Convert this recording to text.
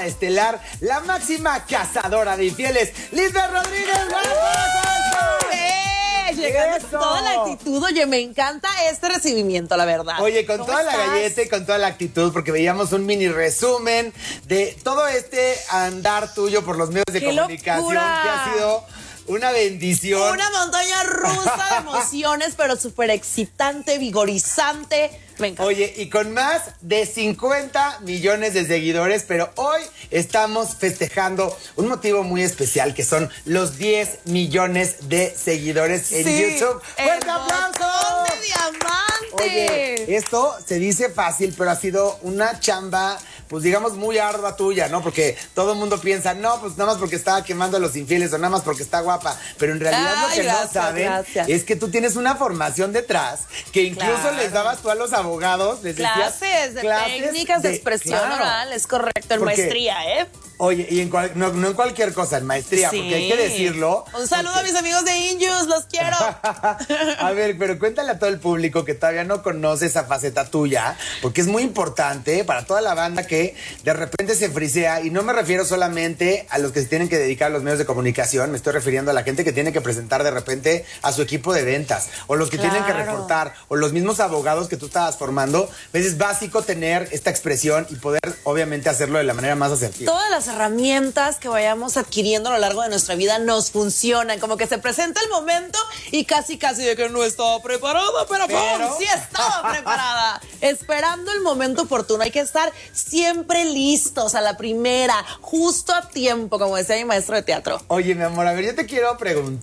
estelar, la máxima cazadora de infieles, Lisbeth Rodríguez. Llegando con toda la actitud. Oye, me encanta este recibimiento, la verdad. Oye, con toda la galleta y con toda la actitud, porque veíamos un mini resumen de todo este andar tuyo por los medios de comunicación, locura! Que ha sido una bendición. Una montaña rusa de emociones, pero súper excitante, vigorizante. Me encanta. Oye, y con más de 50 millones de seguidores, pero hoy estamos festejando un motivo muy especial, que son los 10 millones de seguidores en YouTube. ¡Fuerte aplauso! ¡De diamante! Oye, esto se dice fácil, pero ha sido una chamba, pues digamos, muy ardua tuya, ¿no? Porque todo el mundo piensa, no, pues nada más porque estaba quemando a los infieles o nada más porque está guapa. Pero en realidad lo que no saben es que tú tienes una formación detrás, que incluso les dabas tú a los abogados, les decías clases de técnicas de expresión oral, es correcto, en maestría, ¿eh? Oye, y no en cualquier cosa, en maestría, porque hay que decirlo. Un saludo a mis amigos de Injus, los quiero. A ver, pero cuéntale a todo el público que todavía no conoce esa faceta tuya, porque es muy importante para toda la banda que de repente se frisea, y no me refiero solamente a los que se tienen que dedicar a los medios de comunicación, me estoy refiriendo a la gente que tiene que presentar de repente a su equipo de ventas, o los que tienen que reportar, o los mismos abogados que tú estabas formando. Pues es básico tener esta expresión y poder, obviamente, hacerlo de la manera más asertiva. Todas las herramientas que vayamos adquiriendo a lo largo de nuestra vida nos funcionan, como que se presenta el momento y casi de que no estaba preparada, pero ¡pum! Sí estaba preparada, esperando el momento oportuno. Hay que estar siempre listos a la primera, justo a tiempo, como decía mi maestro de teatro. Oye, mi amor, a ver, yo te quiero preguntar.